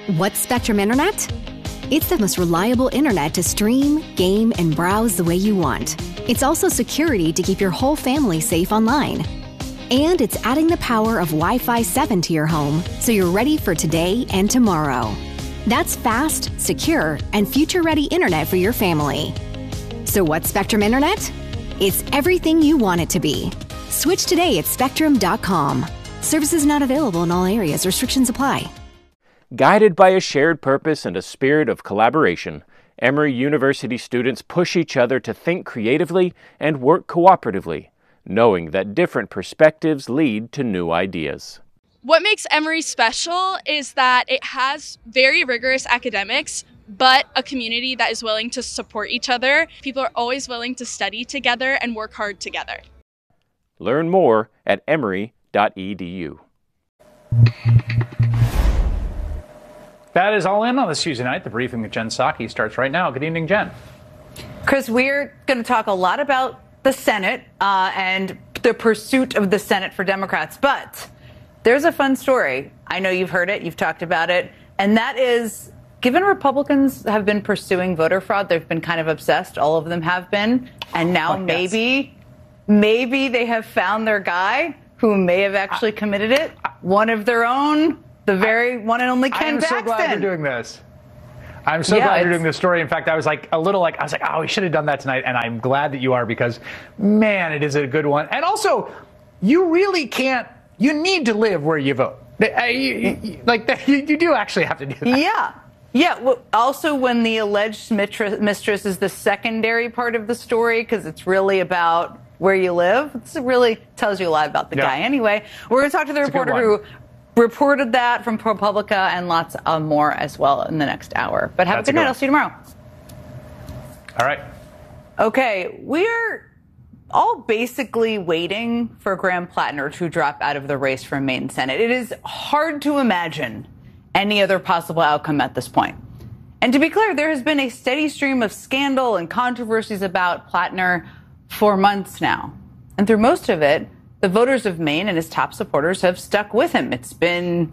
What's Spectrum Internet? It's the most reliable internet to stream, game, and browse the way you want. It's also security to keep your whole family safe online. And it's adding the power of Wi-Fi 7 to your home so you're ready for today and tomorrow. That's fast, secure, and future-ready internet for your family. So what's Spectrum Internet? It's everything you want it to be. Switch today at spectrum.com. Services not available in all areas. Restrictions apply. Guided by a shared purpose and a spirit of collaboration, Emory University students push each other to think creatively and work cooperatively, knowing that different perspectives lead to new ideas. What makes Emory special is that it has very rigorous academics, but a community that is willing to support each other. People are always willing to study together and work hard together. Learn more at emory.edu. That is all in on this Tuesday night. The briefing with Jen Psaki starts right now. Good evening, Jen. Chris, we're going to talk a lot about the Senate and the pursuit of the Senate for Democrats. But there's a fun story. I know you've heard it. You've talked about it. And that is, given Republicans have been pursuing voter fraud, they've been kind of obsessed. All of them have been. And now maybe they have found their guy who may have actually committed it. One of their own. The very one and only Ken Paxton. I'm so glad you're doing this. I'm so glad you're doing this story. In fact, I was like, oh, we should have done that tonight. And I'm glad that you are because, man, it is a good one. And also, you really can't, you need to live where you vote. You do actually have to do that. Yeah. Yeah. Well, also, when the alleged mistress is the secondary part of the story, because it's really about where you live, it really tells you a lot about the guy. Anyway, we're going to talk to the reporter who reported that from ProPublica and lots more as well in the next hour. But have a good night. I'll see you tomorrow. All right. Okay. We're all basically waiting for Graham Plattner to drop out of the race for Maine Senate. It is hard to imagine any other possible outcome at this point. And to be clear, there has been a steady stream of scandal and controversies about Plattner for months now. And through most of it, the voters of Maine and his top supporters have stuck with him. It's been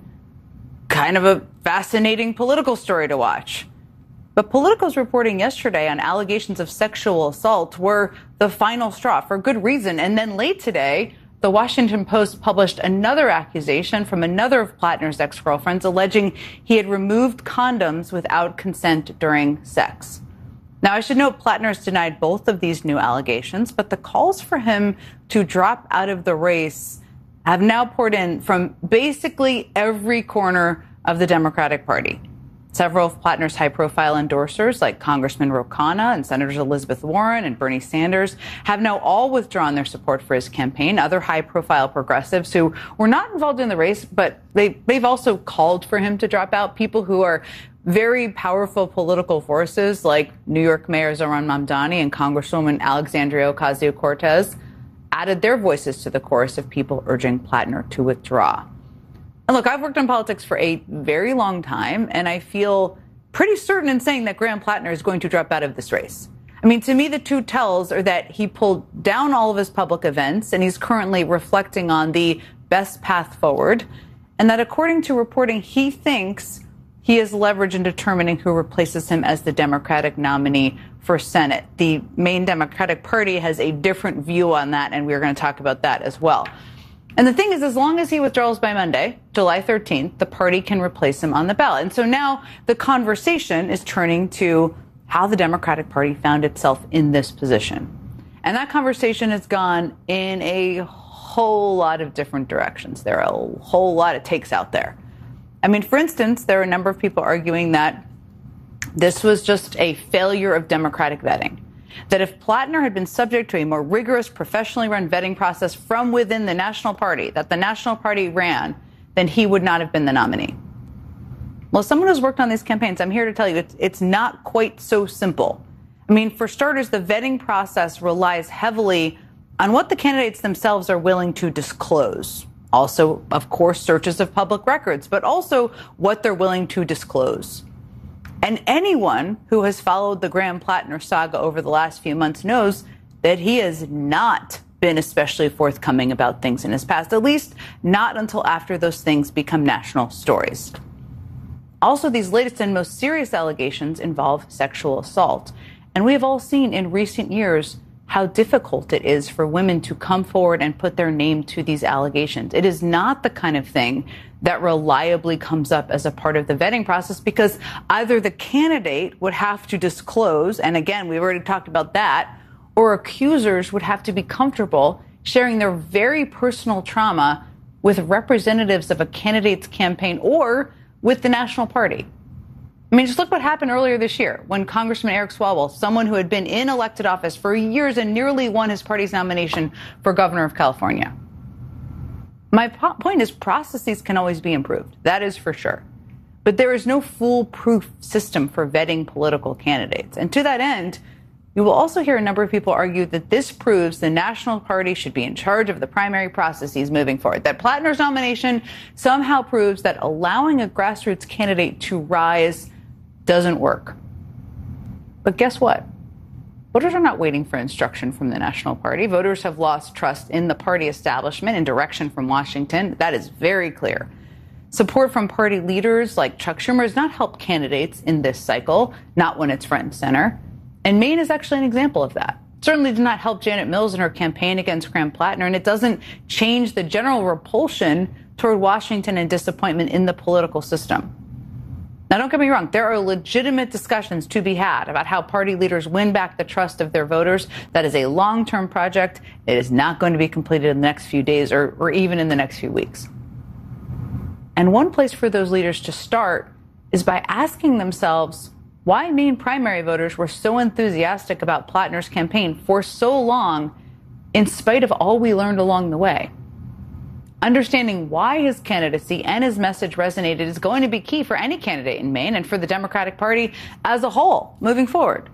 kind of a fascinating political story to watch. But Politico's reporting yesterday on allegations of sexual assault were the final straw for good reason. And then late today, the Washington Post published another accusation from another of Plattner's ex-girlfriends alleging he had removed condoms without consent during sex. Now, I should note Plattner's denied both of these new allegations, but the calls for him to drop out of the race have now poured in from basically every corner of the Democratic Party. Several of Plattner's high-profile endorsers, like Congressman Ro Khanna and Senators Elizabeth Warren and Bernie Sanders, have now all withdrawn their support for his campaign. Other high-profile progressives who were not involved in the race, but they've also called for him to drop out. People who are very powerful political forces like New York Mayor Zohran Mamdani and Congresswoman Alexandria Ocasio-Cortez added their voices to the chorus of people urging Plattner to withdraw. And look, I've worked in politics for a very long time, and I feel pretty certain in saying that Graham Plattner is going to drop out of this race. I mean, to me, the two tells are that he pulled down all of his public events, and he's currently reflecting on the best path forward, and that according to reporting, he thinks he has leverage in determining who replaces him as the Democratic nominee for Senate. The Maine Democratic Party has a different view on that, and we're going to talk about that as well. And the thing is, as long as he withdraws by Monday, July 13th, the party can replace him on the ballot. And so now the conversation is turning to how the Democratic Party found itself in this position. And that conversation has gone in a whole lot of different directions. There are a whole lot of takes out there. I mean, for instance, there are a number of people arguing that this was just a failure of Democratic vetting. That if Plattner had been subject to a more rigorous, professionally run vetting process from within the National Party, that the National Party ran, then he would not have been the nominee. Well, as someone who's worked on these campaigns, I'm here to tell you it's not quite so simple. I mean, for starters, the vetting process relies heavily on what the candidates themselves are willing to disclose. Also, of course, searches of public records, but also what they're willing to disclose. And anyone who has followed the Graham Plattner saga over the last few months knows that he has not been especially forthcoming about things in his past, at least not until after those things become national stories. Also, these latest and most serious allegations involve sexual assault. And we have all seen in recent years how difficult it is for women to come forward and put their name to these allegations. It is not the kind of thing that reliably comes up as a part of the vetting process, because either the candidate would have to disclose, and again, we've already talked about that, or accusers would have to be comfortable sharing their very personal trauma with representatives of a candidate's campaign or with the national party. I mean, just look what happened earlier this year when Congressman Eric Swalwell, someone who had been in elected office for years and nearly won his party's nomination for governor of California. My point is processes can always be improved. That is for sure. But there is no foolproof system for vetting political candidates. And to that end, you will also hear a number of people argue that this proves the national party should be in charge of the primary processes moving forward. That Plattner's nomination somehow proves that allowing a grassroots candidate to rise doesn't work. But guess what? Voters are not waiting for instruction from the national party. Voters have lost trust in the party establishment and direction from Washington. That is very clear. Support from party leaders like Chuck Schumer has not helped candidates in this cycle, not when it's front and center. And Maine is actually an example of that. It certainly did not help Janet Mills in her campaign against Graham Plattner, and it doesn't change the general repulsion toward Washington and disappointment in the political system. Now, don't get me wrong. There are legitimate discussions to be had about how party leaders win back the trust of their voters. That is a long-term project. It is not going to be completed in the next few days or even in the next few weeks. And one place for those leaders to start is by asking themselves why Maine primary voters were so enthusiastic about Plattner's campaign for so long, in spite of all we learned along the way. Understanding why his candidacy and his message resonated is going to be key for any candidate in Maine and for the Democratic Party as a whole moving forward.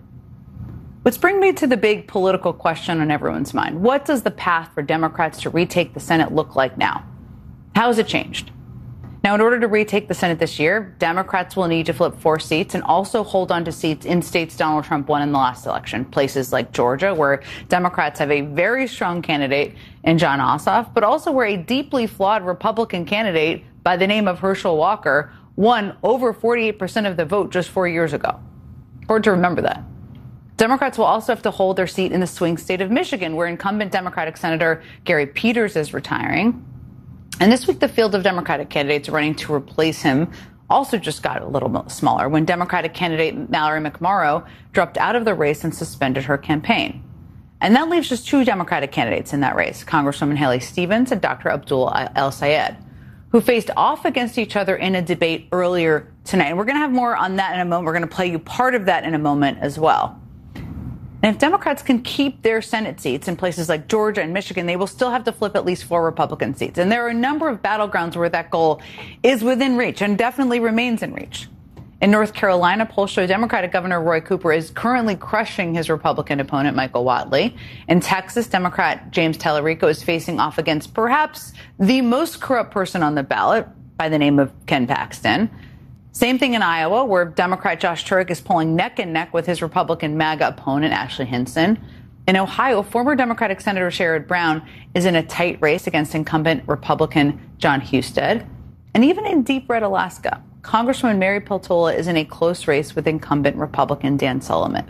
Which brings me to the big political question on everyone's mind. What does the path for Democrats to retake the Senate look like now? How has it changed? Now, in order to retake the Senate this year, Democrats will need to flip 4 seats and also hold on to seats in states Donald Trump won in the last election, places like Georgia, where Democrats have a very strong candidate in Jon Ossoff, but also where a deeply flawed Republican candidate by the name of Herschel Walker won over 48% of the vote just 4 years ago. Important to remember that. Democrats will also have to hold their seat in the swing state of Michigan, where incumbent Democratic Senator Gary Peters is retiring. And this week, the field of Democratic candidates running to replace him also just got a little smaller when Democratic candidate Mallory McMorrow dropped out of the race and suspended her campaign. And that leaves just 2 Democratic candidates in that race, Congresswoman Haley Stevens and Dr. Abdul El-Sayed, who faced off against each other in a debate earlier tonight. And we're going to have more on that in a moment. We're going to play you part of that in a moment as well. And if Democrats can keep their Senate seats in places like Georgia and Michigan, they will still have to flip at least 4 Republican seats. And there are a number of battlegrounds where that goal is within reach and definitely remains in reach. In North Carolina, polls show Democratic Governor Roy Cooper is currently crushing his Republican opponent, Michael Whatley. In Texas, Democrat James Tallarico is facing off against perhaps the most corrupt person on the ballot by the name of Ken Paxton. Same thing in Iowa, where Democrat Josh Turek is polling neck and neck with his Republican MAGA opponent, Ashley Hinson. In Ohio, former Democratic Senator Sherrod Brown is in a tight race against incumbent Republican John Husted. And even in deep red Alaska, Congresswoman Mary Peltola is in a close race with incumbent Republican Dan Sullivan.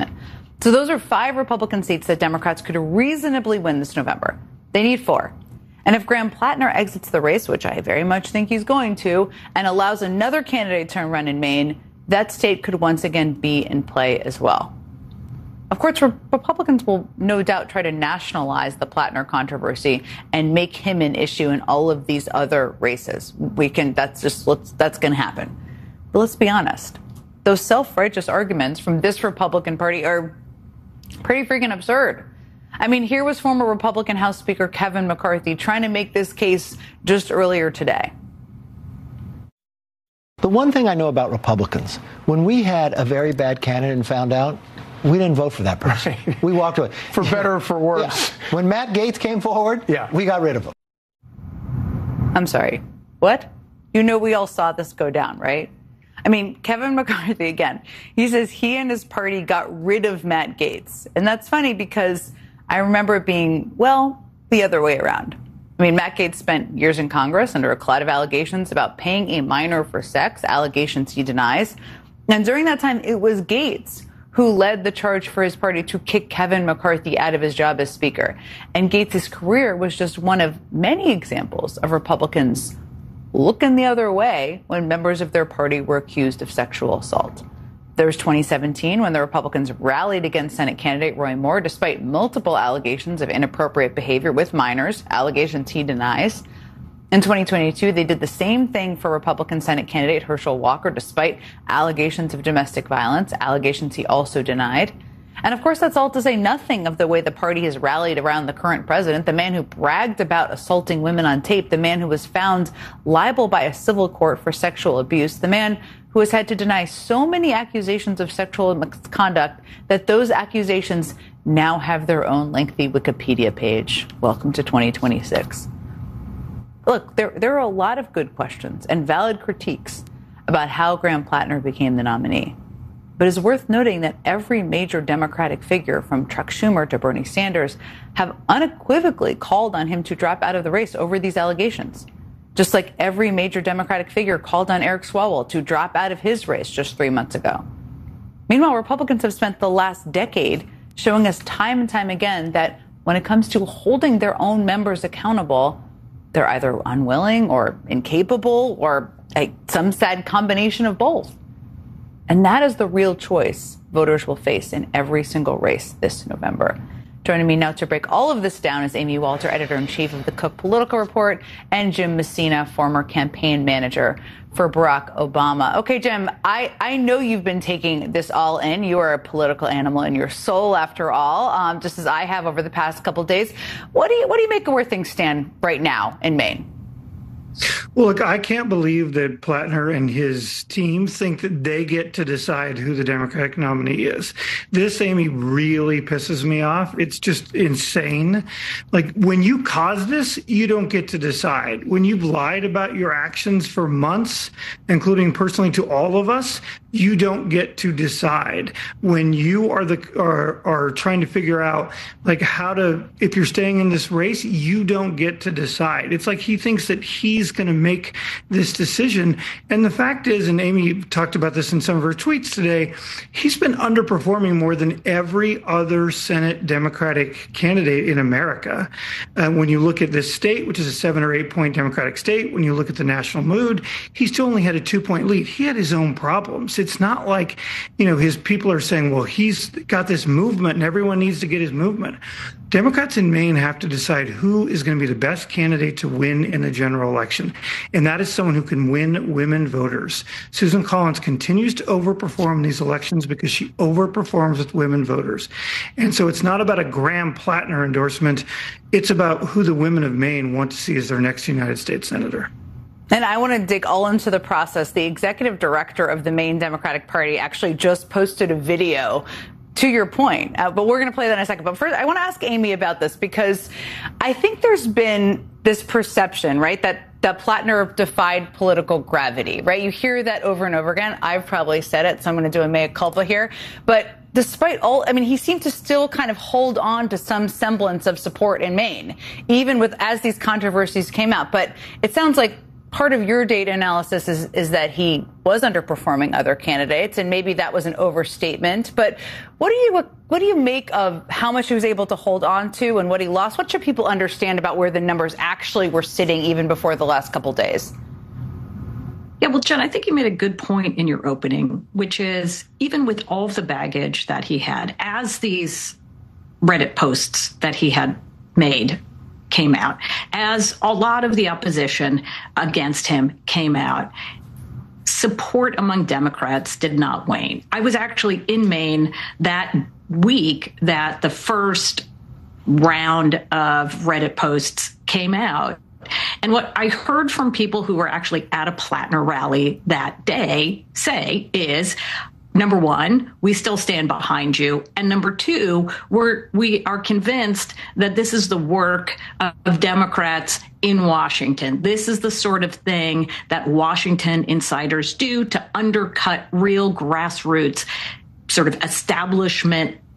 So those are 5 Republican seats that Democrats could reasonably win this November. They need 4. And if Graham Plattner exits the race, which I very much think he's going to, and allows another candidate to run in Maine, that state could once again be in play as well. Of course, Republicans will no doubt try to nationalize the Plattner controversy and make him an issue in all of these other races. That's going to happen. But let's be honest. Those self-righteous arguments from this Republican Party are pretty freaking absurd. I mean, here was former Republican House Speaker Kevin McCarthy trying to make this case just earlier today. The one thing I know about Republicans, when we had a very bad candidate and found out, we didn't vote for that person. Right. We walked away. For better or for worse. Yeah. When Matt Gaetz came forward, we got rid of him. I'm sorry. What? You know we all saw this go down, right? I mean, Kevin McCarthy, again, he says he and his party got rid of Matt Gaetz. And that's funny because I remember it being, well, the other way around. I mean, Matt Gaetz spent years in Congress under a cloud of allegations about paying a minor for sex, allegations he denies. And during that time, it was Gaetz who led the charge for his party to kick Kevin McCarthy out of his job as Speaker. And Gaetz's career was just one of many examples of Republicans looking the other way when members of their party were accused of sexual assault. There was 2017 when the Republicans rallied against Senate candidate Roy Moore despite multiple allegations of inappropriate behavior with minors, allegations he denies. In 2022, they did the same thing for Republican Senate candidate Herschel Walker despite allegations of domestic violence, allegations he also denied. And of course, that's all to say nothing of the way the party has rallied around the current president, the man who bragged about assaulting women on tape, the man who was found liable by a civil court for sexual abuse, the man who has had to deny so many accusations of sexual misconduct that those accusations now have their own lengthy Wikipedia page. Welcome to 2026. Look, there are a lot of good questions and valid critiques about how Graham Plattner became the nominee. But it's worth noting that every major Democratic figure, from Chuck Schumer to Bernie Sanders, have unequivocally called on him to drop out of the race over these allegations. Just like every major Democratic figure called on Eric Swalwell to drop out of his race just 3 months ago. Meanwhile, Republicans have spent the last decade showing us time and time again that when it comes to holding their own members accountable, they're either unwilling or incapable or some sad combination of both. And that is the real choice voters will face in every single race this November. Joining me now to break all of this down is Amy Walter, editor-in-chief of the Cook Political Report, and Jim Messina, former campaign manager for Barack Obama. Okay, Jim, I know you've been taking this all in. You are a political animal in your soul, after all, just as I have over the past couple of days. What do you make of where things stand right now in Maine? Well, look, I can't believe that Plattner and his team think that they get to decide who the Democratic nominee is. This, Amy, really pisses me off. It's just insane. Like, when you cause this, you don't get to decide. When you've lied about your actions for months, including personally to all of us, you don't get to decide. When you are trying to figure out like how to, if you're staying in this race, you don't get to decide. It's like he thinks that he's going to make this decision. And the fact is, and Amy talked about this in some of her tweets today, he's been underperforming more than every other Senate Democratic candidate in America. When you look at this state, which is a 7 or 8 point Democratic state, when you look at the national mood, he still only had a 2-point lead. He had his own problems. It's not like, his people are saying, well, he's got this movement and everyone needs to get his movement. Democrats in Maine have to decide who is going to be the best candidate to win in the general election. And that is someone who can win women voters. Susan Collins continues to overperform these elections because she overperforms with women voters. And so it's not about a Graham Plattner endorsement. It's about who the women of Maine want to see as their next United States senator. And I want to dig all into the process. The executive director of the Maine Democratic Party actually just posted a video to your point, but we're going to play that in a second. But first, I want to ask Amy about this because I think there's been this perception, right, that Plattner defied political gravity, right? You hear that over and over again. I've probably said it, so I'm going to do a mea culpa here. But despite all, he seemed to still kind of hold on to some semblance of support in Maine, even as these controversies came out. But it sounds like part of your data analysis is that he was underperforming other candidates, and maybe that was an overstatement. But what do you make of how much he was able to hold on to and what he lost? What should people understand about where the numbers actually were sitting even before the last couple days? Yeah, well, Jen, I think you made a good point in your opening, which is even with all of the baggage that he had, as these Reddit posts that he had made came out, as a lot of the opposition against him came out, support among Democrats did not wane. I was actually in Maine that week that the first round of Reddit posts came out. And what I heard from people who were actually at a Plattner rally that day say is, number one, we still stand behind you. And number two, we are convinced that this is the work of Democrats in Washington. This is the sort of thing that Washington insiders do to undercut real grassroots sort of establishment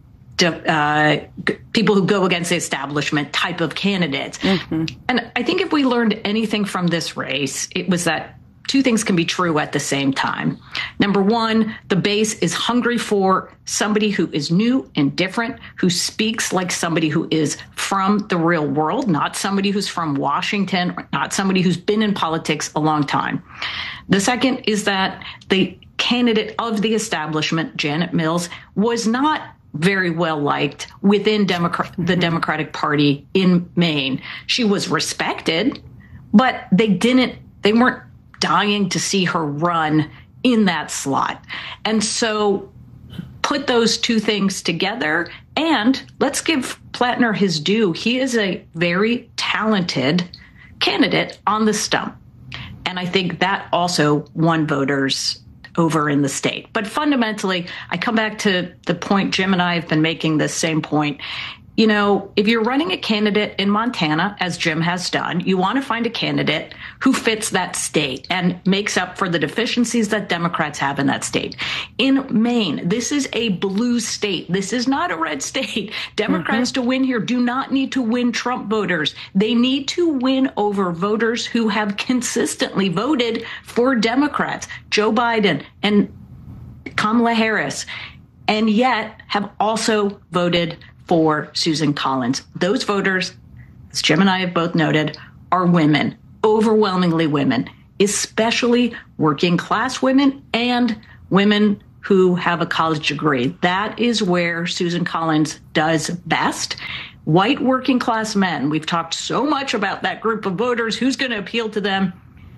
people who go against the establishment type of candidates. Mm-hmm. And I think if we learned anything from this race, it was that two things can be true at the same time. Number one, the base is hungry for somebody who is new and different, who speaks like somebody who is from the real world, not somebody who's from Washington, not somebody who's been in politics a long time. The second is that the candidate of the establishment, Janet Mills, was not very well liked within the Democratic Party in Maine. She was respected, but they weren't dying to see her run in that slot. And so put those two things together, and let's give Plattner his due. He is a very talented candidate on the stump. And I think that also won voters over in the state. But fundamentally, I come back to the point Jim and I have been making this same point. You know, if you're running a candidate in Montana, as Jim has done, you want to find a candidate who fits that state and makes up for the deficiencies that Democrats have in that state. In Maine, this is a blue state. This is not a red state. Democrats to win here do not need to win Trump voters. They need to win over voters who have consistently voted for Democrats, Joe Biden and Kamala Harris, and yet have also voted for Susan Collins. Those voters, as Jim and I have both noted, are women, overwhelmingly women, especially working class women and women who have a college degree. That is where Susan Collins does best. White working class men, we've talked so much about that group of voters, who's going to appeal to them.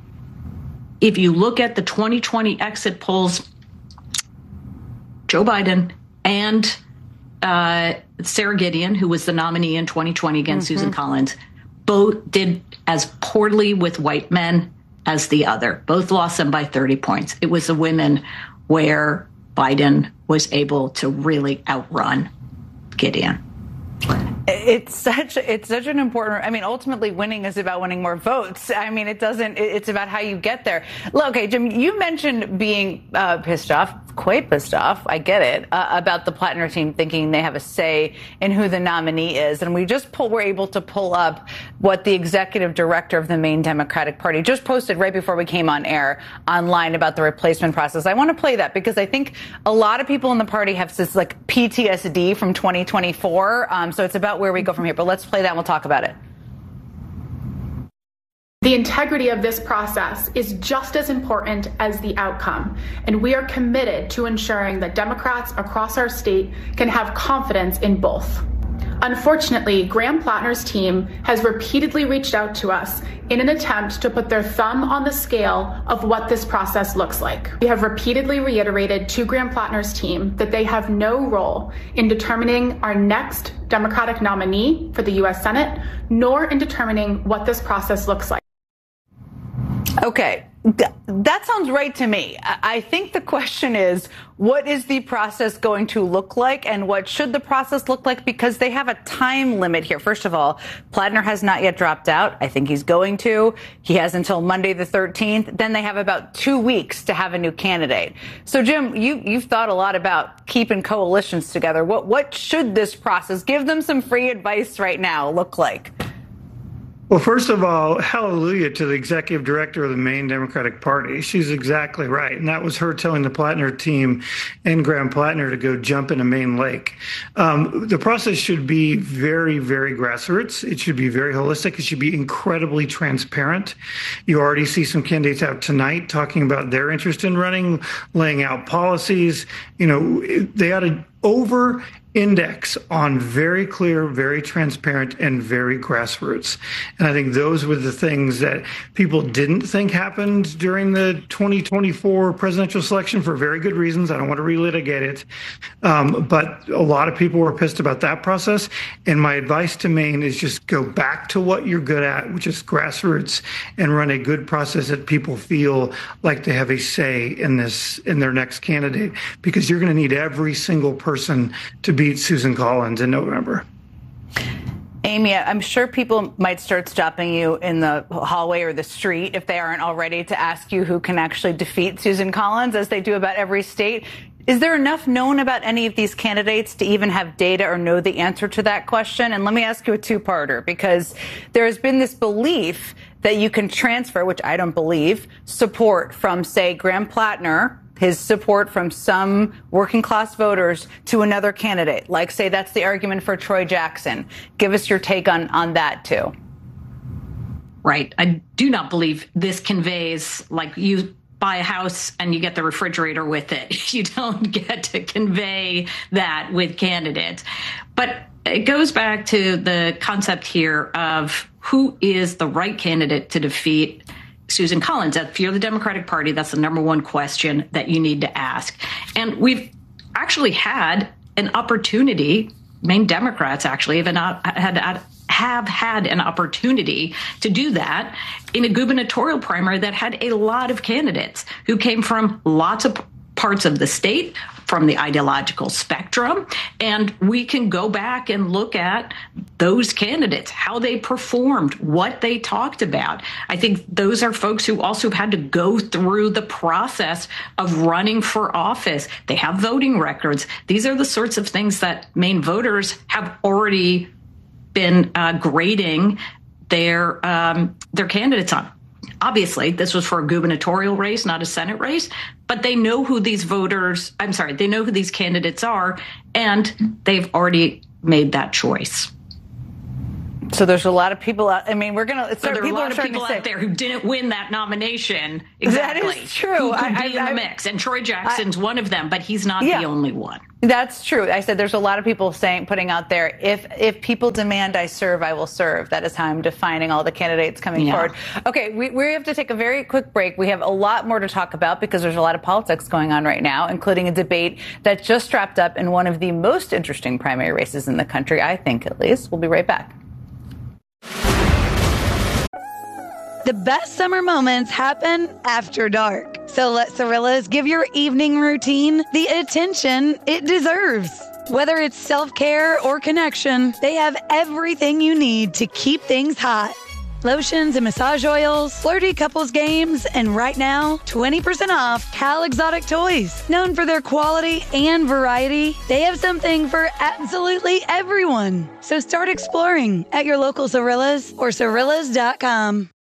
If you look at the 2020 exit polls, Joe Biden and Sarah Gideon, who was the nominee in 2020 against Susan Collins, both did as poorly with white men as the other. Both lost them by 30 points. It was the women where Biden was able to really outrun Gideon. It's such an important, I mean, ultimately winning is about winning more votes. I mean, it's about how you get there. Look, okay, Jim, you mentioned being pissed off, quite pissed off, I get it, about the Plattner team thinking they have a say in who the nominee is. And we just were able to pull up what the executive director of the Maine Democratic Party just posted right before we came on air online about the replacement process. I want to play that because I think a lot of people in the party have this like PTSD from 2024. So it's about where we go from here. But let's play that and we'll talk about it. The integrity of this process is just as important as the outcome, and we are committed to ensuring that Democrats across our state can have confidence in both. Unfortunately, Graham Plattner's team has repeatedly reached out to us in an attempt to put their thumb on the scale of what this process looks like. We have repeatedly reiterated to Graham Plattner's team that they have no role in determining our next Democratic nominee for the U.S. Senate, nor in determining what this process looks like. Okay, that sounds right to me. I think the question is, what is the process going to look like and what should the process look like? Because they have a time limit here. First of all, Plattner has not yet dropped out. I think he's going to. He has until Monday the 13th. Then they have about 2 weeks to have a new candidate. So, Jim, you've thought a lot about keeping coalitions together. What should this process, give them some free advice right now, look like? Well, first of all, hallelujah to the executive director of the Maine Democratic Party. She's exactly right. And that was her telling the Plattner team and Graham Plattner to go jump in a Maine lake. The process should be very, very grassroots. It should be very holistic. It should be incredibly transparent. You already see some candidates out tonight talking about their interest in running, laying out policies. You know, they ought to over-index on very clear, very transparent, and very grassroots. And I think those were the things that people didn't think happened during the 2024 presidential selection for very good reasons. I don't want to relitigate it. But a lot of people were pissed about that process. And my advice to Maine is just go back to what you're good at, which is grassroots, and run a good process that people feel like they have a say in their next candidate, because you're going to need every single person to beat Susan Collins in November. Amy, I'm sure people might start stopping you in the hallway or the street if they aren't already to ask you who can actually defeat Susan Collins, as they do about every state. Is there enough known about any of these candidates to even have data or know the answer to that question? And let me ask you a two-parter, because there has been this belief that you can transfer, which I don't believe, support from, say, Graham Plattner, his support from some working class voters to another candidate. Like, say, that's the argument for Troy Jackson. Give us your take on that, too. Right. I do not believe this conveys, like, you buy a house and you get the refrigerator with it. You don't get to convey that with candidates. But it goes back to the concept here of who is the right candidate to defeat Susan Collins. If you're the Democratic Party, that's the number one question that you need to ask. And we've actually had an opportunity, Maine Democrats actually have had an opportunity to do that in a gubernatorial primary that had a lot of candidates who came from lots of parts of the state, from the ideological spectrum. And we can go back and look at those candidates, how they performed, what they talked about. I think those are folks who also had to go through the process of running for office. They have voting records. These are the sorts of things that Maine voters have already been grading their candidates on. Obviously, this was for a gubernatorial race, not a Senate race, but they know who these they know who these candidates are, and they've already made that choice. So there's a lot of people out. I mean, we're going to start. There are a lot of people out there who didn't win that nomination. Exactly. That is true. Who could be in the mix. And Troy Jackson's one of them, but he's not the only one. That's true. I said there's a lot of people putting out there, if people demand I serve, I will serve. That is how I'm defining all the candidates coming forward. Okay, we have to take a very quick break. We have a lot more to talk about because there's a lot of politics going on right now, including a debate that just wrapped up in one of the most interesting primary races in the country, I think at least. We'll be right back. The best summer moments happen after dark. So let Cirillas give your evening routine the attention it deserves. Whether it's self-care or connection, they have everything you need to keep things hot. Lotions and massage oils, flirty couples games, and right now, 20% off Cal Exotic Toys. Known for their quality and variety, they have something for absolutely everyone. So start exploring at your local Cirillas or Cirillas.com.